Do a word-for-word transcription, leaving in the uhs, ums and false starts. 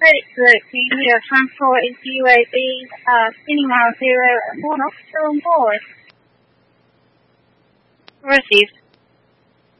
Credit Alert team, your transport is U A B, uh, spinning round zero, one officer on board. Received.